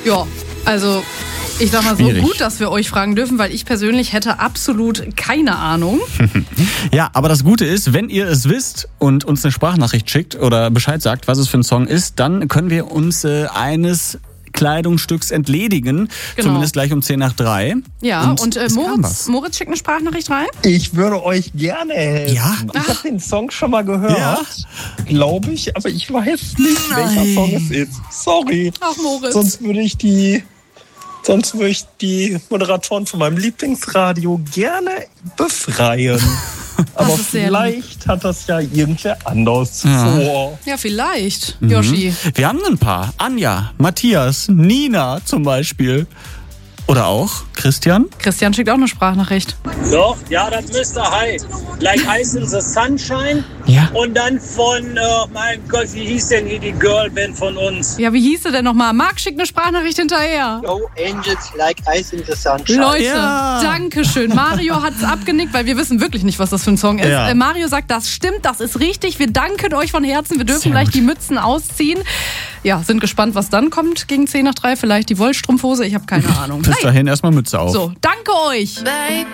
Ja, also ich sag mal so, Schwierig. gut, dass wir euch fragen dürfen, weil ich persönlich hätte absolut keine Ahnung. Ja, aber das Gute ist, wenn ihr es wisst und uns eine Sprachnachricht schickt oder Bescheid sagt, was es für ein Song ist, dann können wir uns eines Kleidungsstücks entledigen. Genau. Zumindest gleich um 2:50. Ja, und es kam was. Moritz schickt eine Sprachnachricht rein. Ich würde euch gerne helfen. Ja? Ich habe den Song schon mal gehört, Ja? glaube ich, aber ich weiß nicht, welcher Song es ist. Sorry. Ach, Moritz. Sonst würde ich die Moderatoren von meinem Lieblingsradio gerne befreien. Aber ist sehr vielleicht hat das ja irgendwer anders vor. Ja, vielleicht. Yoshi. Wir haben ein paar. Anja, Matthias, Nina zum Beispiel. Oder auch Christian. Christian schickt auch eine Sprachnachricht. Doch, ja, das müsste halt. Like Ice in the Sunshine. Ja. Und dann von, mein Gott, wie hieß denn hier die Girlband von uns? Ja, wie hieß sie denn nochmal? Marc schickt eine Sprachnachricht hinterher. Oh, Angels like ice in the sunshine. Leute, Ja. danke schön. Mario hat's abgenickt, weil wir wissen wirklich nicht, was das für ein Song ist. Ja. Mario sagt, das stimmt, das ist richtig. Wir danken euch von Herzen. Wir dürfen Sehr gleich gut. die Mützen ausziehen. Ja, sind gespannt, was dann kommt gegen 2:50. Vielleicht die Wollstrumpfhose. Ich habe keine Ahnung. Bis dahin erstmal Mütze auf. So, danke euch. Baby,